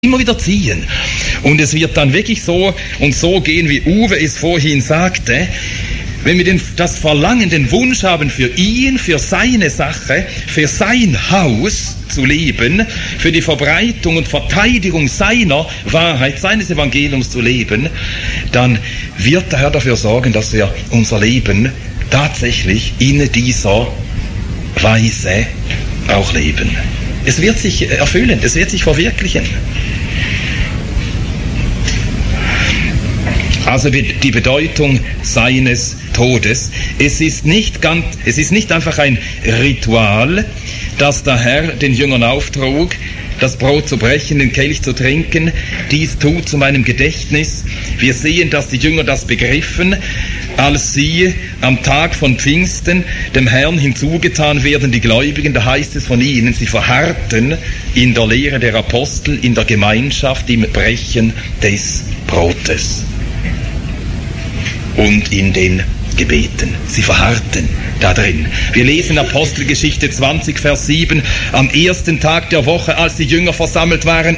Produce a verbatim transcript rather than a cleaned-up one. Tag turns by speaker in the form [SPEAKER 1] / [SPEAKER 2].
[SPEAKER 1] immer wieder ziehen. Und es wird dann wirklich so und so gehen, wie Uwe es vorhin sagte, wenn wir den, das Verlangen, den Wunsch haben, für ihn, für seine Sache, für sein Haus zu leben, für die Verbreitung und Verteidigung seiner Wahrheit, seines Evangeliums zu leben, dann wird der Herr dafür sorgen, dass wir unser Leben tatsächlich in dieser Weise auch leben. Es wird sich erfüllen, es wird sich verwirklichen. Also die Bedeutung seines Todes. Es ist nicht ganz, es ist nicht einfach ein Ritual, das der Herr den Jüngern auftrug, das Brot zu brechen, den Kelch zu trinken. Dies tut zu meinem Gedächtnis. Wir sehen, dass die Jünger das begriffen, als sie am Tag von Pfingsten dem Herrn hinzugetan werden, die Gläubigen, da heißt es von ihnen, sie verharrten in der Lehre der Apostel, in der Gemeinschaft, im Brechen des Brotes und in den Gebeten. Sie verharrten da drin. Wir lesen Apostelgeschichte zwanzig, Vers sieben, am ersten Tag der Woche, als die Jünger versammelt waren,